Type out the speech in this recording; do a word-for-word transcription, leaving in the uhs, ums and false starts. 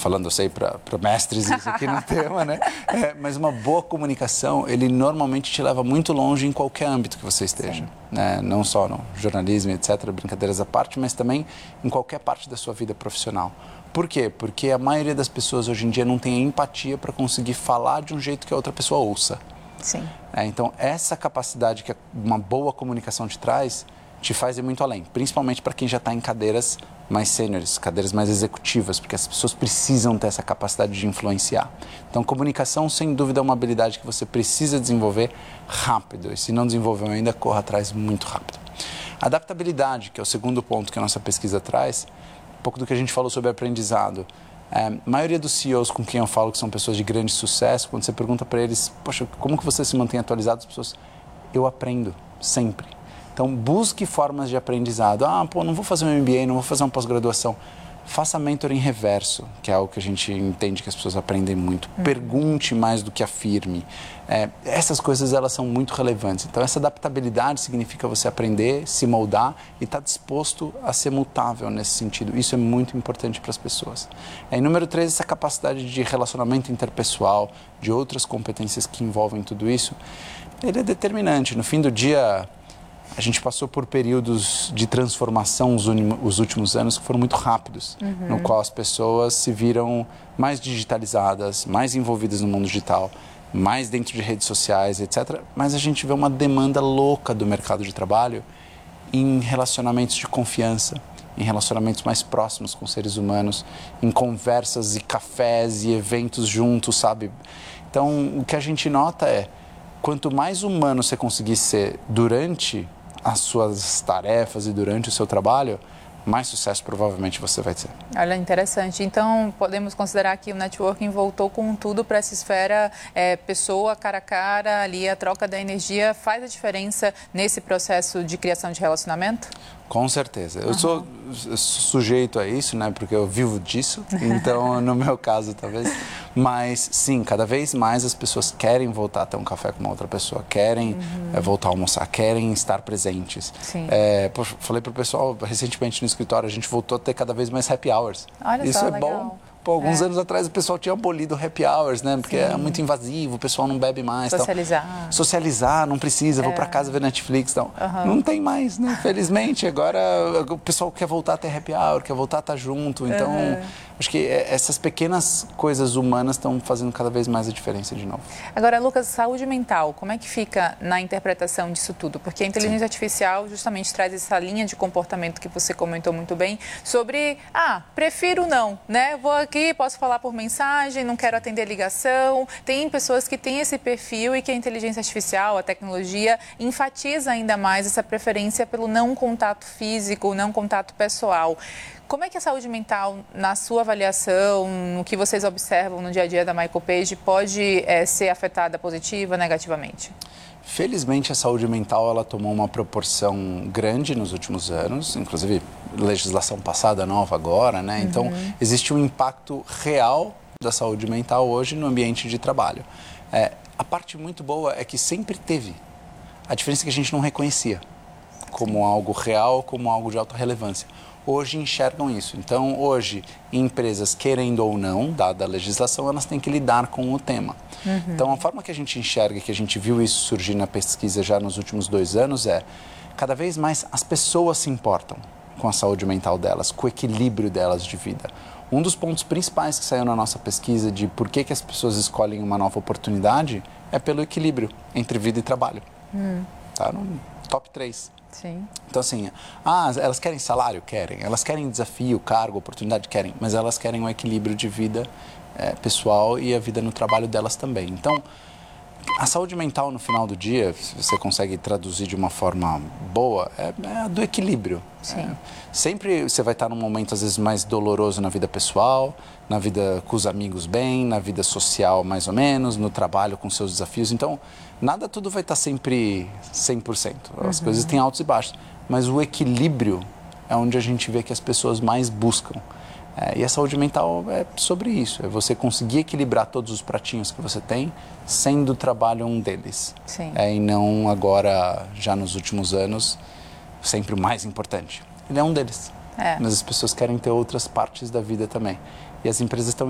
falando, eu sei, para mestres isso aqui no tema, né? É, mas uma boa comunicação, ele normalmente te leva muito longe em qualquer âmbito que você esteja. Né? Não só no jornalismo, etcétera, brincadeiras à parte, mas também em qualquer parte da sua vida profissional. Por quê? Porque a maioria das pessoas hoje em dia não tem a empatia para conseguir falar de um jeito que a outra pessoa ouça. Sim. É, então, essa capacidade que uma boa comunicação te traz, te faz ir muito além. Principalmente para quem já está em cadeiras mais sêniores, cadeiras mais executivas, porque as pessoas precisam ter essa capacidade de influenciar. Então, comunicação, sem dúvida, é uma habilidade que você precisa desenvolver rápido. E se não desenvolveu ainda, corra atrás muito rápido. Adaptabilidade, que é o segundo ponto que a nossa pesquisa traz, um pouco do que a gente falou sobre aprendizado. É, a maioria dos C E Os com quem eu falo, que são pessoas de grande sucesso, quando você pergunta para eles, poxa, como que você se mantém atualizado? As pessoas, eu aprendo, sempre. Então, busque formas de aprendizado. Ah, pô, não vou fazer um M B A, não vou fazer uma pós-graduação. Faça mentoring reverso, que é algo que a gente entende que as pessoas aprendem muito. Uhum. Pergunte mais do que afirme. É, essas coisas, elas são muito relevantes. Então, essa adaptabilidade significa você aprender, se moldar e estar disposto a ser mutável nesse sentido. Isso é muito importante para as pessoas. É, e número três, essa capacidade de relacionamento interpessoal, de outras competências que envolvem tudo isso, ele é determinante. No fim do dia, a gente passou por períodos de transformação os últimos anos que foram muito rápidos, uhum. no qual as pessoas se viram mais digitalizadas, mais envolvidas no mundo digital, mais dentro de redes sociais, etcétera. Mas a gente vê uma demanda louca do mercado de trabalho em relacionamentos de confiança, em relacionamentos mais próximos com seres humanos, em conversas e cafés e eventos juntos, sabe? Então, o que a gente nota é, quanto mais humano você conseguir ser durante as suas tarefas e durante o seu trabalho, mais sucesso provavelmente você vai ter. Olha, interessante. Então, podemos considerar que o networking voltou com tudo para essa esfera é, pessoa, cara a cara, ali a troca da energia faz a diferença nesse processo de criação de relacionamento? Com certeza. Eu, uhum. sou, eu sou sujeito a isso, né? Porque eu vivo disso, então no meu caso talvez. Mas sim, cada vez mais as pessoas querem voltar a ter um café com uma outra pessoa, querem uhum. é, voltar a almoçar, querem estar presentes. Sim. É, poxa, falei para o pessoal recentemente no escritório, a gente voltou a ter cada vez mais happy hours. Olha isso só, é legal. bom. Pô, alguns é. anos atrás o pessoal tinha abolido happy hours, né? Porque Sim. é muito invasivo, o pessoal não bebe mais. Socializar. Tal. Socializar, não precisa, é. vou para casa ver Netflix. Então. Uhum. Não tem mais, né? Felizmente, agora o pessoal quer voltar a ter happy hour, quer voltar a estar junto. Então, uhum. acho que essas pequenas coisas humanas estão fazendo cada vez mais a diferença de novo. Agora, Lucas, saúde mental, como é que fica na interpretação disso tudo? Porque a inteligência Sim. artificial justamente traz essa linha de comportamento que você comentou muito bem sobre, ah, prefiro não, né? Vou aqui, posso falar por mensagem, não quero atender ligação. Tem pessoas que têm esse perfil e que a inteligência artificial, a tecnologia, enfatiza ainda mais essa preferência pelo não contato físico, não contato pessoal. Como é que a saúde mental, na sua avaliação, no que vocês observam no dia a dia da Michael Page, pode é, ser afetada positiva ou negativamente? Felizmente, a saúde mental ela tomou uma proporção grande nos últimos anos, inclusive legislação passada, nova agora, né? Uhum. Então, existe um impacto real da saúde mental hoje no ambiente de trabalho. É, a parte muito boa é que sempre teve. A diferença é que a gente não reconhecia como Sim. algo real, como algo de alta relevância. Hoje enxergam isso. Então, hoje, empresas, querendo ou não, dada a legislação, elas têm que lidar com o tema. Uhum. Então, a forma que a gente enxerga, que a gente viu isso surgir na pesquisa já nos últimos dois anos, é cada vez mais as pessoas se importam com a saúde mental delas, com o equilíbrio delas de vida. Um dos pontos principais que saiu na nossa pesquisa de por que, que as pessoas escolhem uma nova oportunidade é pelo equilíbrio entre vida e trabalho. Uhum. Tá no top três. Sim. Então, assim, ah, elas querem salário? Querem. Elas querem desafio, cargo, oportunidade? Querem. Mas elas querem um equilíbrio de vida é, pessoal e a vida no trabalho delas também. Então, a saúde mental, no final do dia, se você consegue traduzir de uma forma boa, é, é a do equilíbrio. Sim. É, sempre você vai estar num momento, às vezes, mais doloroso na vida pessoal, na vida com os amigos bem, na vida social mais ou menos, no trabalho com seus desafios. Então, nada tudo vai estar sempre cem por cento. As uhum. coisas têm altos e baixos. Mas o equilíbrio é onde a gente vê que as pessoas mais buscam. É, e a saúde mental é sobre isso, é você conseguir equilibrar todos os pratinhos que você tem, sendo o trabalho um deles. Sim. É, e não agora, já nos últimos anos, sempre o mais importante. Ele é um deles. É. Mas as pessoas querem ter outras partes da vida também. E as empresas estão